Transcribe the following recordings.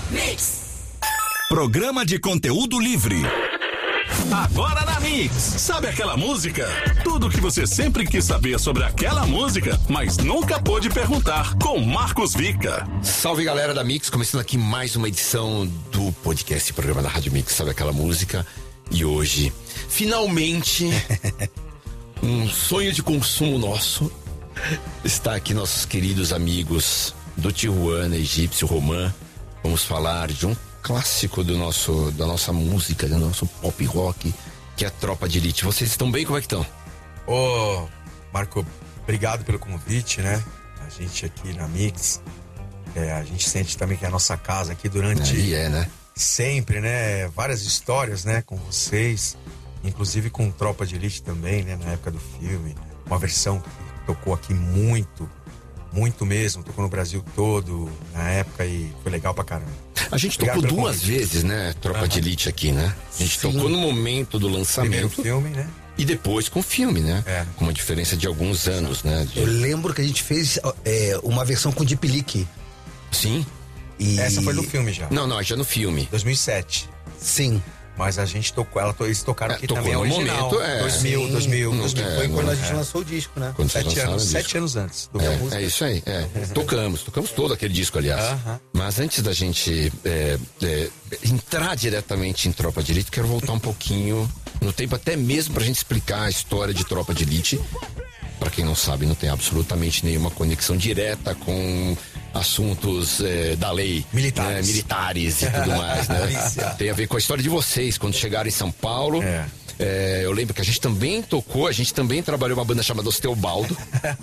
Mix. Programa de conteúdo livre. Agora na Mix. Sabe aquela música? Tudo o que você sempre quis saber sobre aquela música, mas nunca pôde perguntar, com Marcos Vica. Salve, galera da Mix, começando aqui mais uma edição do podcast, programa da Rádio Mix, Sabe Aquela Música? E hoje, finalmente, um sonho de consumo nosso, está aqui nossos queridos amigos do Tijuana, Egípcio, Romã. Vamos falar de um clássico da nossa música, do nosso pop rock, que é a Tropa de Elite. Vocês estão bem? Como é que estão? Ô, Marco, obrigado pelo convite, né? A gente aqui na Mix, a gente sente também que é a nossa casa aqui durante... né? Sempre, né? Várias histórias, né? Com vocês, inclusive com Tropa de Elite também, né? Na época do filme. Uma versão que tocou aqui muito mesmo, tocou no Brasil todo na época e foi legal pra caramba. A gente tocou duas vezes, né? Tropa de Elite aqui, né? A gente tocou no momento do lançamento. Primeiro filme, né? E depois com o filme, né? Com uma diferença de alguns anos, né? Eu lembro que a gente fez uma versão com Deep Leak. Sim. E... Essa foi no filme já. Não, já no filme. 2007. Sim. Mas a gente tocou, eles tocaram aqui tocou também no original. Momento, 2000. Foi quando a gente lançou o disco, né? 7 anos antes do música. É isso aí, Tocamos todo aquele disco, aliás. Mas antes da gente entrar diretamente em Tropa de Elite, quero voltar um pouquinho no tempo, até mesmo pra gente explicar a história de Tropa de Elite. Pra quem não sabe, não tem absolutamente nenhuma conexão direta com assuntos da lei, militares e tudo mais, né? Tem a ver com a história de vocês, quando chegaram em São Paulo. Eu lembro que a gente também trabalhou uma banda chamada Osteobaldo.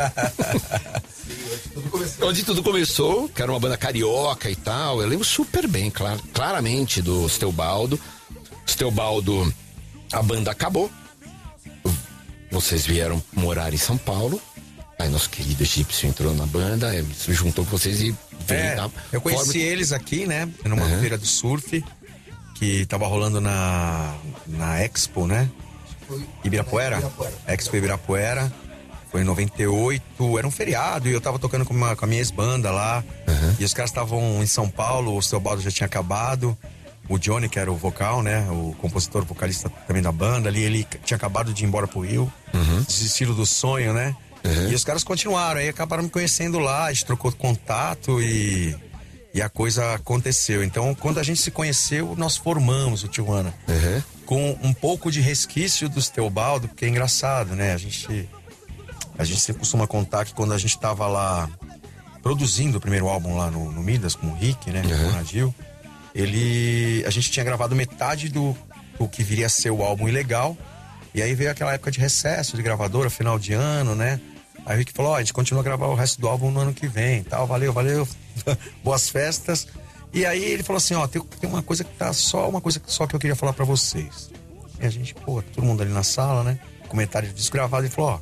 Onde tudo começou, que era uma banda carioca e tal. Eu lembro super bem, claramente, do Osteobaldo. Osteobaldo, a banda acabou. Vocês vieram morar em São Paulo. Aí nosso querido Egípcio entrou na banda, se juntou com vocês e veio. Eu conheci eles aqui, né? Numa feira do surf, que tava rolando na Expo, né? Ibirapuera. Expo Ibirapuera. Foi em 98, era um feriado, e eu tava tocando com a minha ex-banda lá. E os caras estavam em São Paulo, o Osteobaldo já tinha acabado. O Johnny, que era o vocal, né? O compositor, vocalista também da banda ali, ele tinha acabado de ir embora pro Rio. Desistiram do sonho, né? E os caras continuaram, aí acabaram me conhecendo lá, a gente trocou contato e a coisa aconteceu. Então, quando a gente se conheceu, nós formamos o Tijuana. Com um pouco de resquício do Osteobaldo, porque é engraçado, né? A gente sempre costuma contar que quando a gente tava lá produzindo o primeiro álbum lá no Midas, com o Rick, né? Com o Radil, a gente tinha gravado metade do que viria a ser o álbum Ilegal. E aí veio aquela época de recesso de gravadora, final de ano, né? Aí o Rick falou, a gente continua a gravar o resto do álbum no ano que vem, tal, valeu, boas festas. E aí ele falou assim, tem uma coisa que tá uma coisa só que eu queria falar pra vocês. E a gente, todo mundo ali na sala, né? Comentário de disco gravado, ele falou,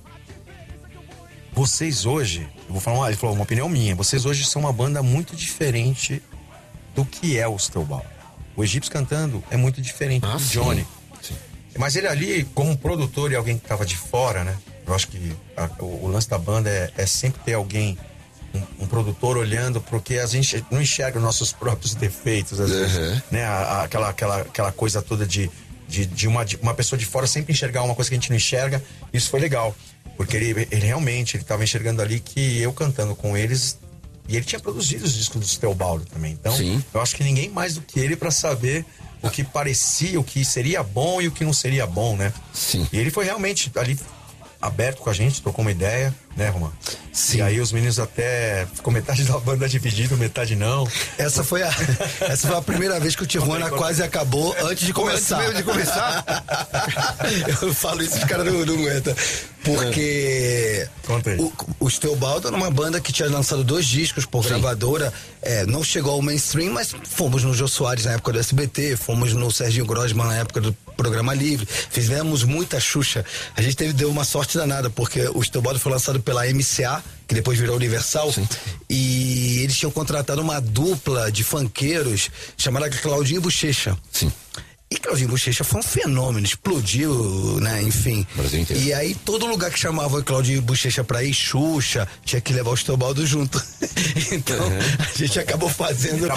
vocês hoje, eu vou falar ele falou, uma opinião minha, vocês hoje são uma banda muito diferente do que é o Osteobaldo. O Egípcio cantando é muito diferente do Johnny. Sim. Mas ele ali, como produtor e alguém que tava de fora, né? Eu acho que o lance da banda é sempre ter alguém, um produtor olhando, porque a gente não enxerga os nossos próprios defeitos, às vezes, né? Aquela coisa toda de uma pessoa de fora sempre enxergar uma coisa que a gente não enxerga. Isso foi legal, porque ele realmente tava enxergando ali que eu cantando com eles, e ele tinha produzido os discos do Osteobaldo também. Então, eu acho que ninguém mais do que ele pra saber o que parecia, o que seria bom e o que não seria bom, né? Sim. E ele foi realmente ali aberto com a gente, trocou uma ideia, né, Romã? Sim. E aí os meninos até ficou metade da banda dividido, metade não. Essa foi a primeira vez que o Tijuana quase acabou antes de começar. Antes mesmo de começar? Eu falo isso, os caras não aguentam. Porque o Osteobaldo era uma banda que tinha lançado 2 discos por gravadora, não chegou ao mainstream, mas fomos no Jô Soares na época do SBT, fomos no Serginho Grosman na época do Programa Livre, fizemos muita Xuxa. A gente deu uma sorte danada, porque o Osteobaldo foi lançado pela MCA, que depois virou Universal, e eles tinham contratado uma dupla de funkeiros chamada Claudinho e Bochecha. Sim. E Claudinho Bochecha foi um fenômeno, explodiu, né? Enfim. Brasil inteiro. E aí todo lugar que chamava o Claudinho Bochecha pra ir, Xuxa, tinha que levar o Teobaldo junto. Então a gente acabou fazendo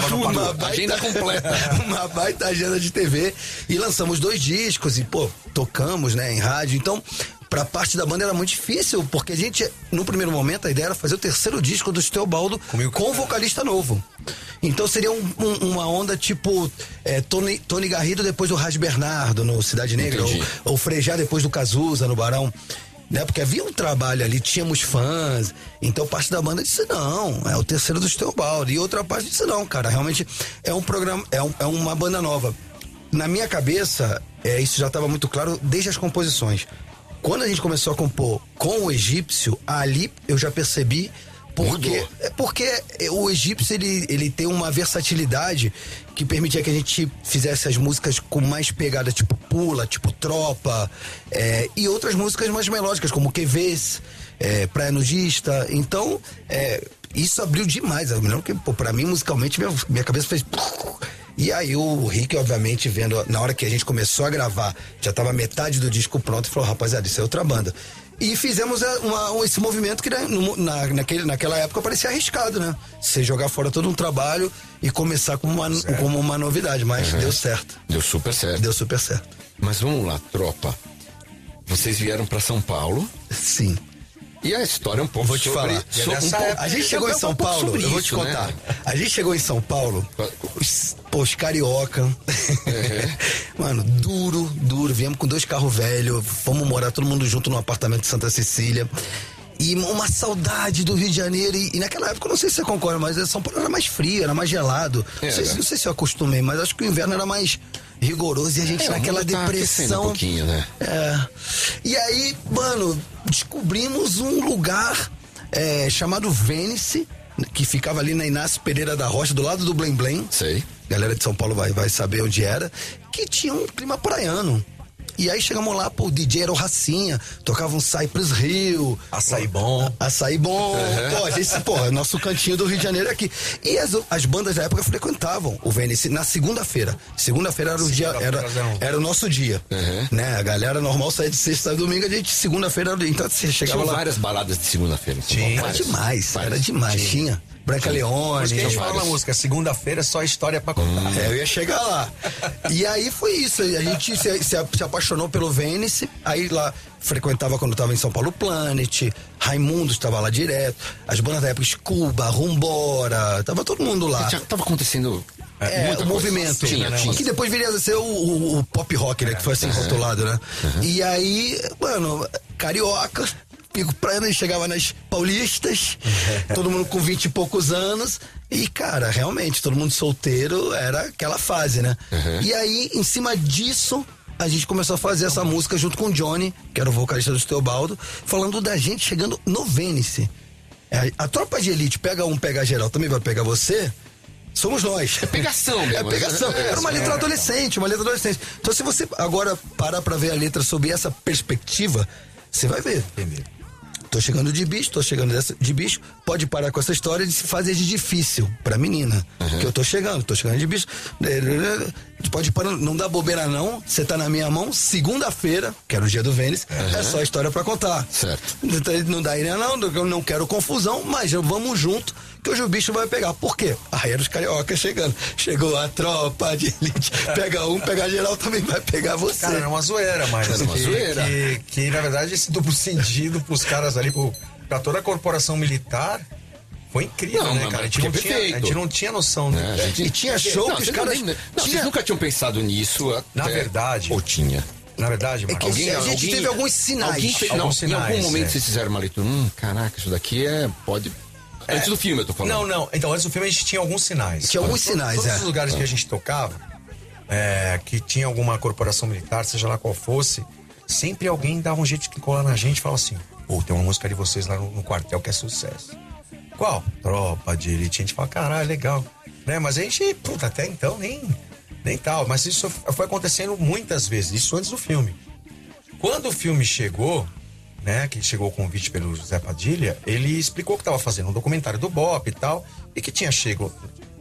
uma baita agenda de TV e lançamos 2 discos e, pô, tocamos, né, em rádio. Então, pra parte da banda era muito difícil, porque a gente, no primeiro momento, a ideia era fazer o 3º disco do Teobaldo com um vocalista novo. Então seria uma onda tipo Tony Garrido depois do Ras Bernardo no Cidade Negra, ou Frejá depois do Cazuza no Barão, né? Porque havia um trabalho ali, tínhamos fãs, então parte da banda disse não, é o 3º do Teobaldo, e outra parte disse não, cara, realmente é um programa, é uma banda nova. Na minha cabeça, isso já estava muito claro desde as composições. Quando a gente começou a compor com o Egípcio, ali eu já percebi porque o Egípcio ele tem uma versatilidade que permitia que a gente fizesse as músicas com mais pegada, tipo Pula, tipo Tropa, e outras músicas mais melódicas, como QVs, Praia Nudista. Então, isso abriu demais. Eu me lembro que, pra mim, musicalmente, minha cabeça fez... E aí o Rick, obviamente, vendo, na hora que a gente começou a gravar, já tava metade do disco pronto, e falou, rapaziada, isso é outra banda. E fizemos esse movimento que naquela época parecia arriscado, né? Você jogar fora todo um trabalho e começar como uma novidade, mas deu certo. Deu super certo. Deu super certo. Mas vamos lá, tropa. Vocês vieram pra São Paulo. Sim. E a história é um pouco vou te falar. A gente chegou em São Paulo, eu vou te contar. Né? A gente chegou em São Paulo, os carioca. Mano, duro. Viemos com 2 carros velhos, fomos morar todo mundo junto num apartamento de Santa Cecília. E uma saudade do Rio de Janeiro. E naquela época, eu não sei se você concorda, mas São Paulo era mais frio, era mais gelado. Não sei se eu acostumei, mas acho que o inverno era mais rigoroso e a gente naquela depressão. Um pouquinho, né? E aí, mano, descobrimos um lugar chamado Vênice, que ficava ali na Inácio Pereira da Rocha, do lado do Blém Blém. Sei. Galera de São Paulo vai saber onde era. Que tinha um clima praiano. E aí chegamos lá, pô, o DJ era o Racinha, tocava um Cypress Hill. Açaí bom. Pô, a gente, nosso cantinho do Rio de Janeiro é aqui. E as bandas da época frequentavam o Vênice na segunda-feira. Segunda-feira era o dia, era o nosso dia. Né? A galera normal saía de sexta e domingo, a gente, segunda-feira era o dia. Então você chegava lá. Várias baladas de segunda-feira. Era demais, tinha. Branca Leone. Porque a gente fala na música, segunda-feira é só história pra contar. Eu ia chegar lá. E aí foi isso, a gente se apaixonou pelo Vênice, aí lá frequentava quando tava em São Paulo Planet, Raimundo estava lá direto, as bandas da época, Scuba, Rumbora, tava todo mundo lá. Já tava acontecendo o movimento, tinha. Que depois viria a ser o pop rock, né, que foi assim rotulado, né? E aí, mano, carioca, Pico Praiano, e chegava nas paulistas, todo mundo com 20 e poucos anos, e cara, realmente, todo mundo solteiro, era aquela fase, né? E aí, em cima disso, a gente começou a fazer essa música junto com o Johnny, que era o vocalista do Teobaldo, falando da gente chegando no Vênice. A tropa de elite, pega um, pega geral, também vai pegar você, somos nós. É pegação mesmo. É pegação. Era uma letra adolescente, Então, se você agora parar pra ver a letra sob essa perspectiva, você vai ver. Entendi. Tô chegando de bicho, pode parar com essa história de se fazer de difícil pra menina. Que eu tô chegando de bicho. Pode parar, não dá bobeira não, você tá na minha mão, segunda-feira, que era o dia do Vênice, é só história pra contar. Certo. Não dá iria não, eu não quero confusão, mas vamos junto, que hoje o bicho vai pegar. Por quê? Aí era os cariocas chegando. Chegou a tropa de elite, pega um, pega geral, também vai pegar você. Cara, era uma zoeira, mas era uma zoeira. Que na verdade esse duplo sentido pros caras ali, pra toda a corporação militar, foi incrível, né, cara? A gente não tinha noção. E tinha show que os caras... Vocês nunca tinham pensado nisso? Na verdade... Ou tinha? Na verdade, a gente teve alguns sinais. Em algum momento vocês fizeram uma leitura, caraca, isso daqui pode... Antes do filme eu tô falando. Não. Então, antes do filme a gente tinha alguns sinais. Todos os lugares que a gente tocava, que tinha alguma corporação militar, seja lá qual fosse, sempre alguém dava um jeito de colar na gente e falava assim, tem uma música de vocês lá no quartel que é sucesso. Qual? Tropa de Elite. A gente fala, caralho, legal. Né? Mas a gente, até então nem tal. Mas isso foi acontecendo muitas vezes, isso antes do filme. Quando o filme chegou, né, que chegou o convite pelo José Padilha, ele explicou o que estava fazendo, um documentário do Bop e tal, e que tinha chego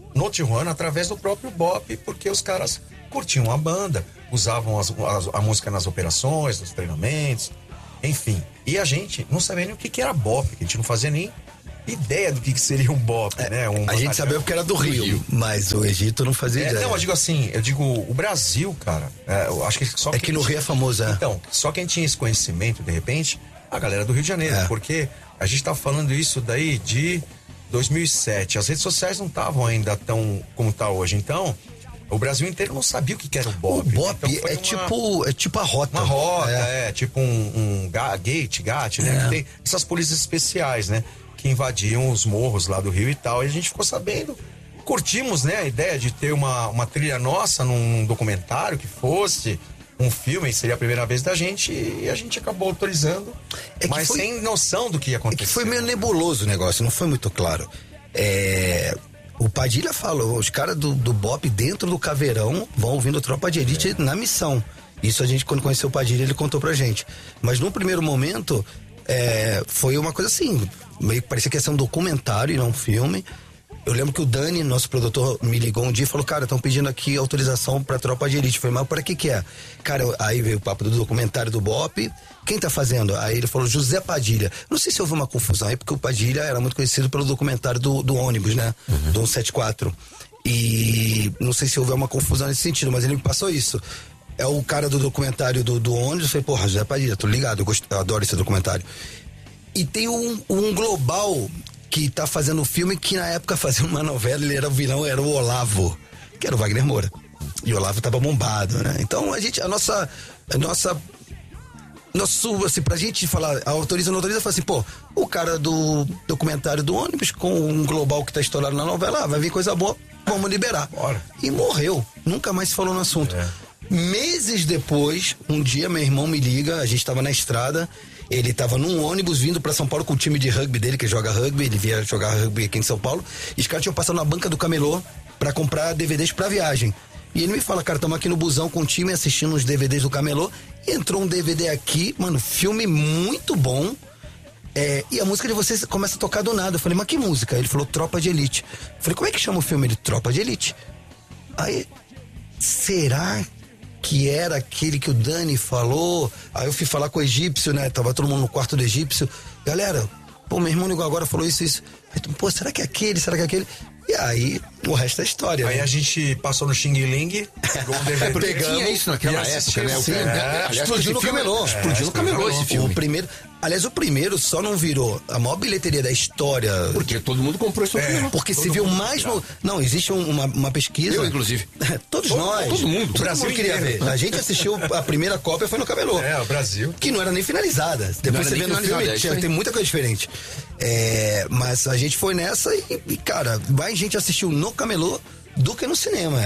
no Tijuana através do próprio BOPE, porque os caras curtiam a banda, usavam a música nas operações, nos treinamentos, enfim. E a gente não sabia nem o que era BOPE, a gente não fazia nem ideia do que seria um BOPE, né? A gente sabia porque era do Rio, mas o Egito não fazia ideia. Não, eu digo o Brasil, cara, eu acho que só que no Rio é famoso, Então, só quem tinha esse conhecimento, de repente, a galera do Rio de Janeiro, porque a gente tá falando isso daí de 2007, as redes sociais não estavam ainda tão como tá hoje, então o Brasil inteiro não sabia o que era o BOPE. O BOPE então é tipo a rota. Uma rota, tipo um GAT, né? Que tem essas polícias especiais, né? Que invadiam os morros lá do Rio e tal. E a gente ficou sabendo, curtimos, né? A ideia de ter uma trilha nossa num documentário que fosse um filme, seria a primeira vez da gente, e a gente acabou autorizando, mas sem noção do que ia acontecer. É que foi meio nebuloso o negócio, não foi muito claro. O Padilha falou, os caras do BOPE dentro do Caveirão vão ouvindo Tropa de Elite na missão. Isso a gente, quando conheceu o Padilha, ele contou pra gente. Mas no primeiro momento, foi uma coisa assim, meio que parecia que ia ser um documentário e não um filme. Eu lembro que o Dani, nosso produtor, me ligou um dia e falou, cara, estão pedindo aqui autorização pra Tropa de Elite. Eu falei, mas para que é? Cara, aí veio o papo do documentário do BOPE. Quem tá fazendo? Aí ele falou, José Padilha. Não sei se houve uma confusão aí, porque o Padilha era muito conhecido pelo documentário do ônibus, né? Do 174. E não sei se houve uma confusão nesse sentido, mas ele me passou isso. É o cara do documentário do ônibus. Eu falei, porra, José Padilha, tô ligado, eu adoro esse documentário. E tem um global que tá fazendo um filme que na época fazia uma novela, ele era o vilão, era o Olavo, que era o Wagner Moura. E o Olavo tava bombado, né? Então assim, pra gente falar, autoriza ou não autoriza, fala assim, pô, o cara do documentário do ônibus com um global que tá estourado na novela, vai vir coisa boa, vamos liberar. Bora. E morreu, nunca mais se falou no assunto. Meses depois, um dia meu irmão me liga, a gente tava na estrada, ele tava num ônibus vindo pra São Paulo com o time de rugby dele, que joga rugby, ele via jogar rugby aqui em São Paulo, e os caras tinham passado na banca do Camelô pra comprar DVDs pra viagem. E ele me fala, cara, estamos aqui no busão com o time assistindo os DVDs do Camelô, e entrou um DVD aqui, mano, filme muito bom, e a música de vocês começa a tocar do nada. Eu falei, mas que música? Ele falou, Tropa de Elite. Eu falei, como é que chama o filme? Ele, Tropa de Elite. Aí, será que era aquele que o Dani falou? Aí eu fui falar com o egípcio, né? Tava todo mundo no quarto do egípcio. Galera, pô, meu irmão ligou agora, falou isso. Aí, pô, será que é aquele? Será que é aquele? E aí, o resto é história. Aí, né? A gente passou no Xing Ling, pegou um DVD. Tinha isso naquela época, né? Sim, explodiu no Camelô. Explodiu no Camelô esse filme. O primeiro só não virou a maior bilheteria da história. Porque todo mundo comprou isso no Camelô. Porque se viu mais no... Não, existe uma pesquisa. Eu, inclusive. Todos nós. Todo mundo. O Brasil queria ver. A gente assistiu a primeira cópia, foi no Camelô. O Brasil. Que não era nem finalizada. Depois você vê no filme, tem muita coisa diferente. Mas a gente foi nessa e, cara, mais gente assistiu no Camelô do que no cinema.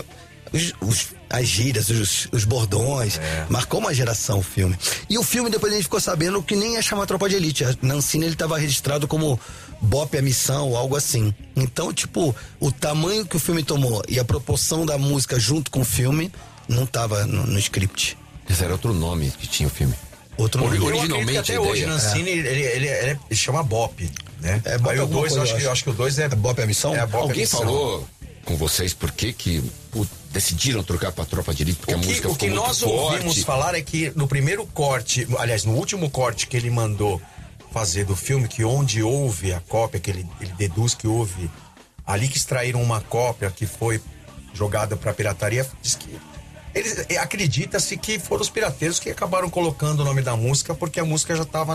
As gírias, os bordões, marcou uma geração o filme. E o filme, depois a gente ficou sabendo que nem ia chamar Tropa de Elite. Na Ancine ele estava registrado como BOPE a Missão ou algo assim. Então, tipo, o tamanho que o filme tomou e a proporção da música junto com o filme não estava no script. Esse era outro nome que tinha o filme. Originalmente, até hoje na Ancine ele chama BOPE, né? Aí o 2, eu acho que o 2 é BOPE a Missão. Alguém falou com vocês por que decidiram trocar pra Tropa de Elite? Porque a música ficou muito forte. O que nós ouvimos falar é que no primeiro corte, aliás, no último corte que ele mandou fazer do filme, que onde houve a cópia, que ele deduz que houve, ali que extraíram uma cópia que foi jogada pra pirataria, diz que acredita-se que foram os pirateiros que acabaram colocando o nome da música, porque a música já estava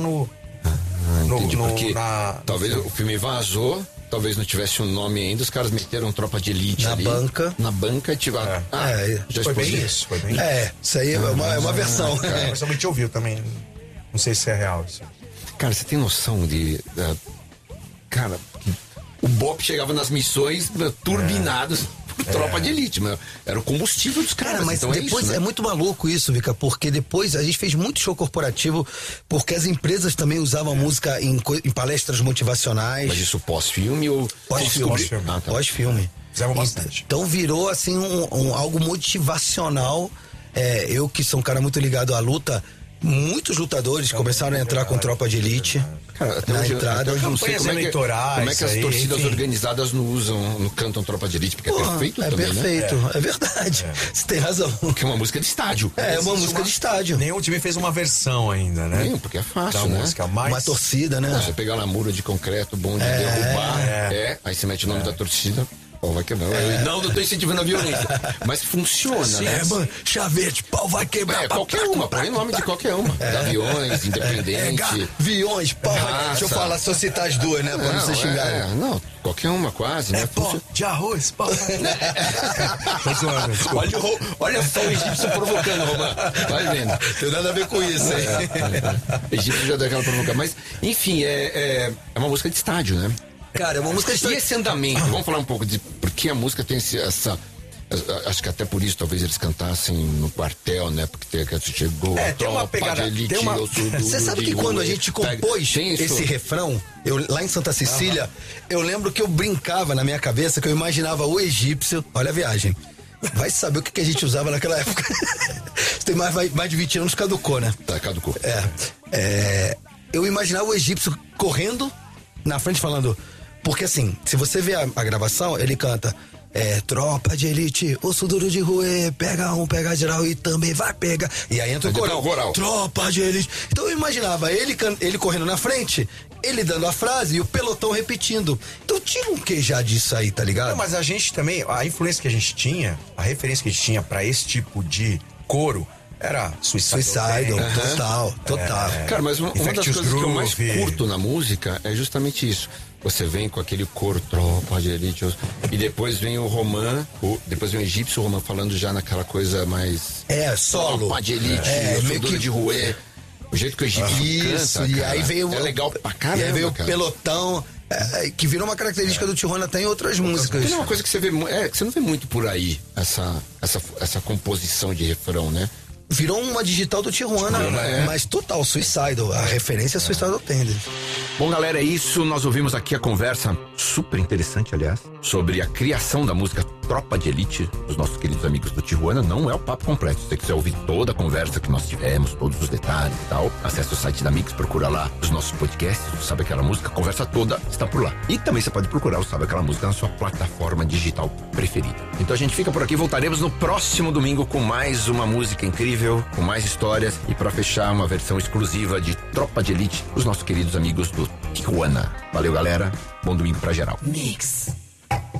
talvez o filme vazou, talvez não tivesse um nome ainda, os caras meteram Tropa de Elite na ali, banca. Na banca e tiveram. Já foi bem isso. Isso aí é uma versão. Mas a gente ouviu também. Não sei se é real isso. Cara, você tem noção de. Cara, o BOPE chegava nas missões turbinadas. Tropa de Elite, mas era o combustível dos caras. Mas então depois é muito maluco isso, Vika, porque depois a gente fez muito show corporativo, porque as empresas também usavam a música em palestras motivacionais. Mas isso pós-filme ou... Pós-filme. Pós-filme. Fizemos bastante. Então virou assim algo motivacional. Eu que sou um cara muito ligado à luta, muitos lutadores começaram a entrar com Tropa de Elite. Cara, até na hoje, entrada. Eu não sei como é que as torcidas organizadas não cantam Tropa de Elite, porque é perfeito também, perfeito, né? É verdade. Você tem razão. Porque é uma música de estádio. É uma música de estádio. Nenhum time fez uma versão ainda, né? Nenhum, porque é fácil, da né? música mais... Uma torcida, né? Você pegar na mura de concreto, bom de derrubar, aí você mete o nome da torcida, pau vai quebrar. Não tô incentivando a violência, mas funciona, né? Chavete, pau vai quebrar. Qualquer uma, põe o nome de qualquer uma. Gaviões, Independente. Gaviões, pau vai... Deixa eu falar, só citar as duas, né? Pra não ser xingado. Não, qualquer uma quase, né? Pó de arroz, pau. Olha só o egípcio provocando, Romano. Vai vendo. Tem nada a ver com isso, hein? Egípcio já deu aquela provocar. Mas, enfim, é uma música de estádio, né? Cara, é uma música de estádio. E esse andamento, vamos falar um pouco de por que a música tem essa... Acho que até por isso talvez eles cantassem no quartel, né? Porque tem aquela chegou. Tem uma pegada. Você sabe que quando a gente compôs esse refrão, lá em Santa Cecília, eu lembro que eu brincava na minha cabeça que eu imaginava o egípcio. Olha a viagem. Vai saber o que a gente usava naquela época. Tem mais de 20 anos, caducou, né? Tá, caducou. Eu imaginava o egípcio correndo na frente falando. Porque assim, se você vê a gravação, ele canta. Tropa de elite, osso duro de roer, pega um, pega geral e também vai pegar. E aí entra o coral. Tropa de elite. Então eu imaginava ele correndo na frente, ele dando a frase e o pelotão repetindo. Então tinha um que já disso aí, tá ligado? Não, mas a gente também, a influência que a gente tinha, a referência que a gente tinha pra esse tipo de coro era Suicidal. Total. Cara, mas uma das coisas que eu mais curto na música é justamente isso. Você vem com aquele coro, Tropa de Elite, e depois vem o Romã, depois vem o egípcio, o Romã falando já naquela coisa mais... solo. Tropa de Elite, meio que de ruê. O jeito que o egípcio canta, e aí veio é legal pra caramba, e aí veio o pelotão, que virou uma característica do Tijuana até em outras músicas. Tem uma coisa que você vê, que você não vê muito por aí, essa composição de refrão, né? Virou uma digital do Tijuana, mas total, Suicidal. A referência é Suicidal Tender. Bom, galera, é isso. Nós ouvimos aqui a conversa, super interessante, aliás, sobre a criação da música Tropa de Elite, dos nossos queridos amigos do Tijuana. Não é o papo completo. Se você quiser ouvir toda a conversa que nós tivemos, todos os detalhes e tal, acesse o site da Mix, procura lá os nossos podcasts, Sabe Aquela Música, a conversa toda está por lá. E também você pode procurar o Sabe Aquela Música na sua plataforma digital preferida. Então a gente fica por aqui, voltaremos no próximo domingo com mais uma música incrível, com mais histórias e para fechar uma versão exclusiva de Tropa de Elite, os nossos queridos amigos do Tijuana. Valeu, galera. Bom domingo pra geral. Mix.